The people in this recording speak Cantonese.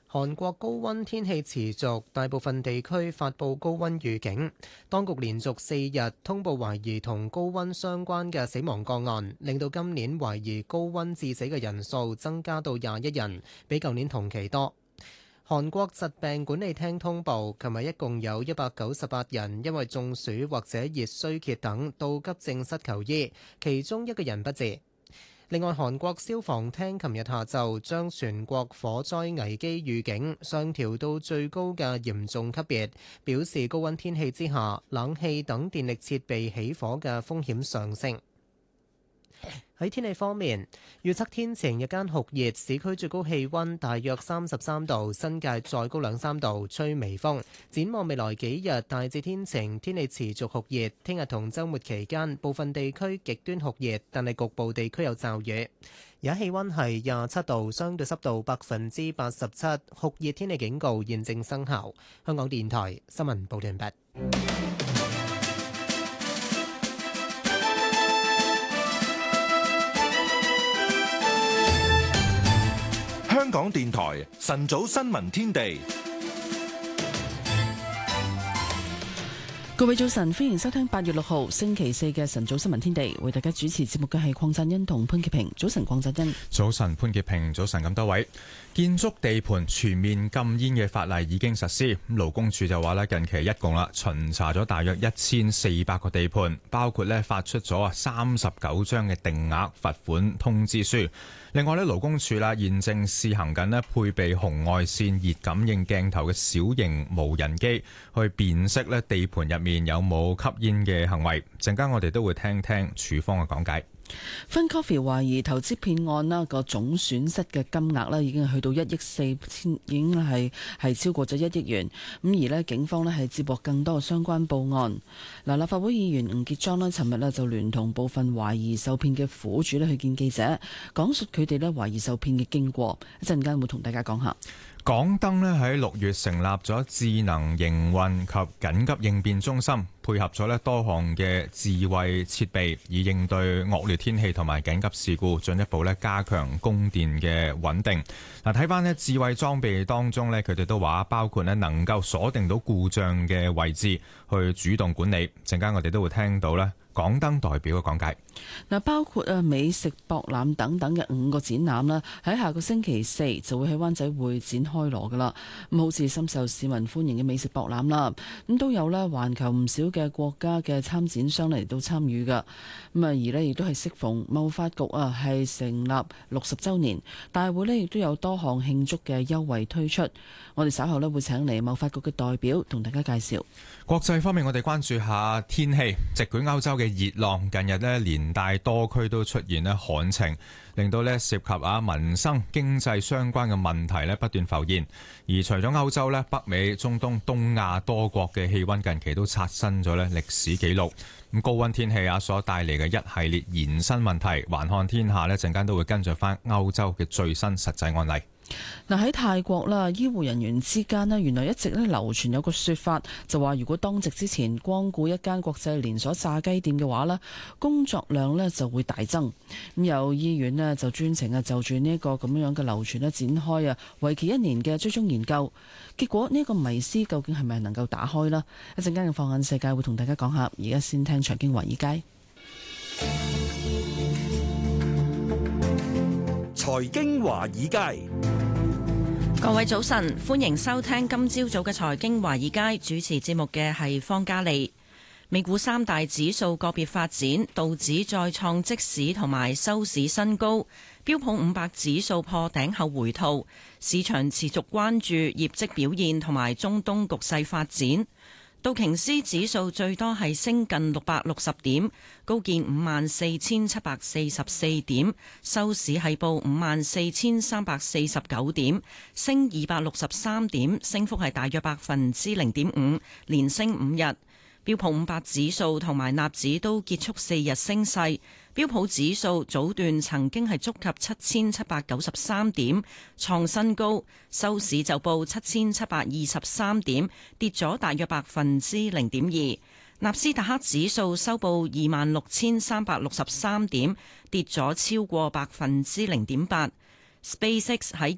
韓國高溫天氣持續，大部分地區發布高溫預警。當局連續4日通報懷疑同高溫相關嘅死亡個案，令到今年懷疑高溫致死嘅人數增加到21人，比舊年同期多。韓國疾病管理廳通報，琴日一共有198人因為中暑或者熱衰竭等到急症室求醫，其中1個人不治。另外，韓國消防廳琴日下晝將全國火災危機預警上調到最高嘅嚴重級別，表示高溫天氣之下，冷氣等電力設備起火嘅風險上升。喺天氣方面，預測天晴，日間酷熱，市區最高氣溫大約33度，新界再高2-3度，吹微風。展望未來幾日，大致天晴，天氣持續酷熱。聽日同週末期間，部分地區極端酷熱，但係局部地區有驟雨。而家氣溫係27度，相對濕度87%，酷熱天氣警告現正生效。香港電台新聞報道完畢。 香港電台晨早新聞天地， 各位早晨，歡迎收聽8月6號星期四嘅晨早新聞天地，為大家主持節目嘅係鄺振恩同潘潔平。早晨，鄺振恩。早晨，潘潔平。早晨，咁多位。建築地盤全面禁煙嘅法例已經實施，勞工處就話咧，近期一共巡查咗大約1400個地盤，包括發出咗39張嘅定額罰款通知書。另外勞工處現正試行緊配備紅外線熱感應鏡頭嘅小型無人機，去辨識地盤入面有冇吸煙嘅行為。陣間我哋都會聽聽處方嘅講解。FunCoffee 懷疑投資騙案啦，個總損失嘅金額啦，已經去到1億4千，已經係超過咗1億元。咁而警方係接獲更多嘅相關報案。立法會議員吳傑莊咧，尋日就聯同部分懷疑受騙嘅苦主去見記者，講述佢哋懷疑受騙嘅經過。一陣間會同大家講下。港燈喺6月成立咗智能營運及緊急應變中心，配合咗多項嘅智慧設備，以應對惡劣天氣同埋緊急事故，進一步加強供電嘅穩定。睇翻智慧裝備當中佢哋都話包括能夠鎖定到故障嘅位置，去主動管理。陣間我哋都會聽到港燈代表嘅講解。包括美食博覽等等嘅5個展覽啦，喺下個星期4就會喺灣仔會展開鑼噶啦。咁好似深受市民歡迎嘅美食博覽啦，咁都有環球唔少嘅國家嘅參展商嚟到參與噶。咁而亦都係適逢貿發局係成立60週年，大會亦都有多項慶祝嘅優惠推出。我哋稍後會請嚟貿發局嘅代表同大家介紹。國際方面，我哋關注下天氣，席捲歐洲嘅熱浪近日連帶多區都出現旱情，令到涉及民生經濟相關嘅問題不斷浮現。而除咗歐洲北美、中東、東亞多國嘅氣溫近期都刷新咗歷史紀錄。咁高溫天氣所帶嚟嘅一系列延伸問題，環看天下陣間都會跟著翻歐洲嘅最新實際案例。喺泰國啦，醫護人員之間原來一直流傳有個說法，就話如果當值之前光顧一間國際連鎖炸雞店嘅話工作量就會大增。咁有醫院就專程就住呢一個咁樣嘅流傳展開為期1年嘅追蹤研究。結果呢個迷思究竟係咪能夠打開呢？一陣間嘅放眼世界會同大家講下。而家先聽財經華爾街。 財經華爾街， 各位早晨，歡迎收聽今朝早嘅財經華爾街，主持節目嘅係方嘉利。美股3大指數個別發展，道指再創即市同埋收市新高，標普500指數破頂後回吐，市場持續關注業績表現同埋中東局勢發展。道瓊斯指數最多係升近660點，高見54,744點，收市係報54,349點，升263點，升幅係大約0.5%，連升5日。標普500指數同埋納指都結束4日升勢。標普指數早段曾經係觸及7793點，創新高，收市就報7723點，跌咗大約0.2%。納斯達克指數收報26,363點，跌咗超過0.8%。SpaceX 喺